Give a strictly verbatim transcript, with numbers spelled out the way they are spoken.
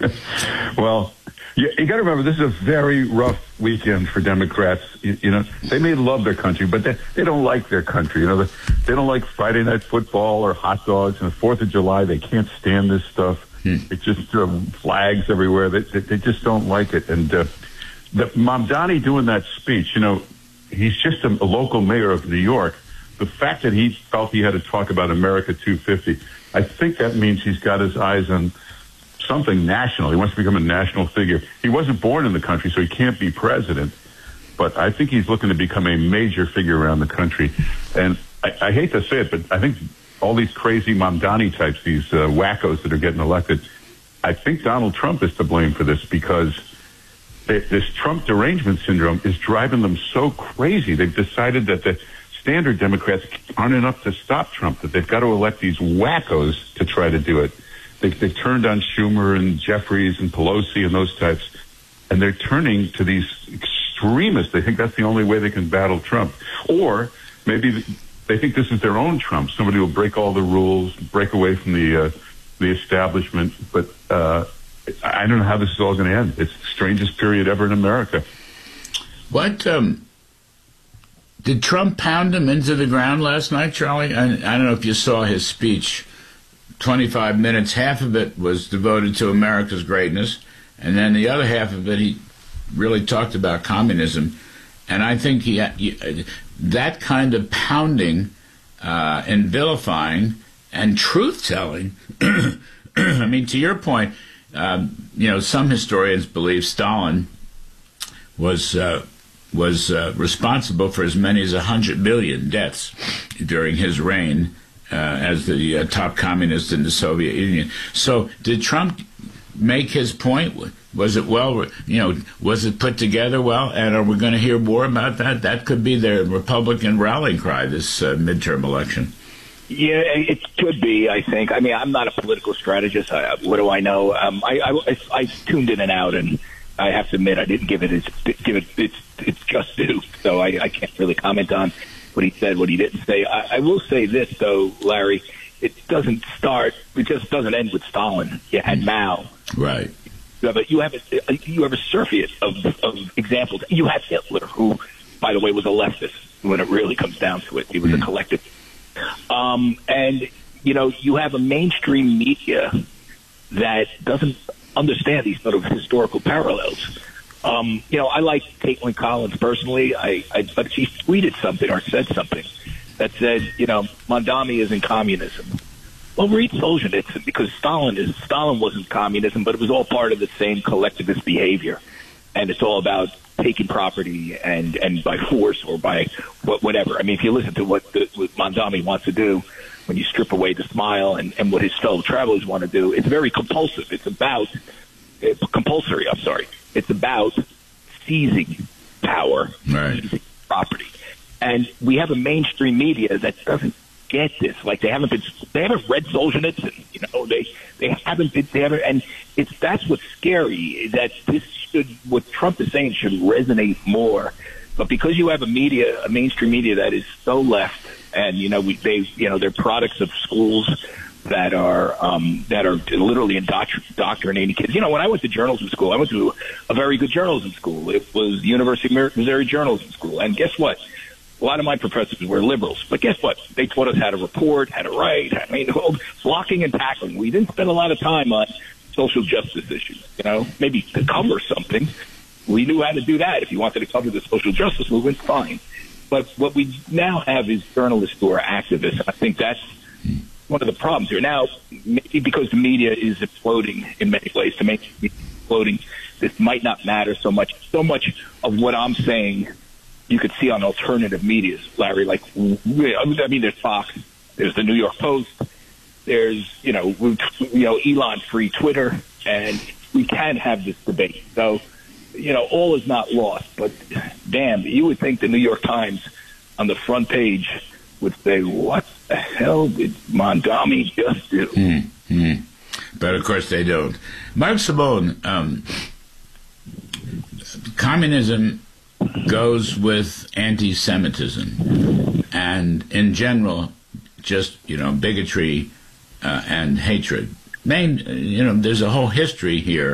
Well, you, you got to remember, this is a very rough weekend for Democrats. You, you know, they may love their country, but they, they don't like their country. You know, they, they don't like Friday night football or hot dogs. And the fourth of July, they can't stand this stuff. Hmm. It's just uh, flags everywhere. They, they, they just don't like it. And uh, the Mamdani doing that speech, you know, he's just a, a local mayor of New York. The fact that he felt he had to talk about America two fifty, I think that means he's got his eyes on something national. He wants to become a national figure. He wasn't born in the country, so he can't be president. But I think he's looking to become a major figure around the country. And I, I hate to say it, but I think all these crazy Mamdani types, these uh, wackos that are getting elected, I think Donald Trump is to blame for this, because they, this Trump derangement syndrome is driving them so crazy. They've decided that the standard Democrats aren't enough to stop Trump, that they've got to elect these wackos to try to do it. They, they turned on Schumer and Jeffries and Pelosi and those types, and they're turning to these extremists. They think that's the only way they can battle Trump. Or maybe they think this is their own Trump. Somebody will break all the rules, break away from the uh, the establishment. But uh, I don't know how this is all going to end. It's the strangest period ever in America. What um, did Trump pound him into the ground last night, Charlie? I, I don't know if you saw his speech. twenty-five minutes, half of it was devoted to America's greatness, and then the other half of it, he really talked about communism. And I think he, he that kind of pounding uh, and vilifying and truth-telling, I mean, to your point, um, you know, some historians believe Stalin was uh, was uh, responsible for as many as one hundred million deaths during his reign, Uh, as the uh, top communist in the Soviet Union. So did Trump make his point? Was it well, you know, was it put together well? And are we going to hear more about that? That could be the Republican rallying cry this uh, midterm election. Yeah, it could be, I think. I mean, I'm not a political strategist. I, what do I know? Um, I, I, I tuned in and out, and I have to admit I didn't give it its, give it its, its just due. So I, I can't really comment on what he said, what he didn't say. I, I will say this, though, Larry. It doesn't start, it just doesn't end with Stalin. You had Mao. Right. You have a, you have a, you have a surfeit of, of examples. You have Hitler, who, by the way, was a leftist when it really comes down to it. He was mm. a collective. Um, and, you know, you have a mainstream media that doesn't understand these sort of historical parallels. Um, you know, I like Caitlin Collins personally, I, I, but she tweeted something or said something that said, you know, Mamdani isn't communism. Well, read Solzhenitsyn, because Stalin is Stalin wasn't communism, but it was all part of the same collectivist behavior, and it's all about taking property and, and by force or by whatever. I mean, if you listen to what, the, what Mamdani wants to do, when you strip away the smile and, and what his fellow travelers want to do, it's very compulsive. It's about it's compulsory. I'm sorry. It's about seizing power, right. seizing property, and we have a mainstream media that doesn't get this. Like they haven't been, they haven't read Solzhenitsyn. You know, they they haven't been, they haven't, and it's that's what's scary. That this should, what Trump is saying, should resonate more. But because you have a media, a mainstream media that is so left, and you know, we, they, you know, they're products of schools that are um, that are literally indoctr- indoctrinating kids. You know, when I went to journalism school, I went to a very good journalism school. It was the University of Missouri Journalism School. And guess what? A lot of my professors were liberals. But guess what? They taught us how to report, how to write. I mean, blocking and tackling. We didn't spend a lot of time on social justice issues, you know, maybe to cover something. We knew how to do that. If you wanted to cover the social justice movement, fine. But what we now have is journalists who are activists. I think that's one of the problems here. Now, maybe because the media is exploding in many ways, to make it exploding, this might not matter so much. So much of what I'm saying you could see on alternative medias, Larry. Like, I mean, there's Fox, there's the New York Post, there's, you know, you know, Elon-free Twitter, and we can have this debate. So, you know, all is not lost. But, damn, you would think the New York Times on the front page would say, what the hell did Mamdani just do? Mm-hmm. But, of course, they don't. Mark Simone, um, communism goes with anti-Semitism and, in general, just, you know, bigotry uh, and hatred. Main, you know, there's a whole history here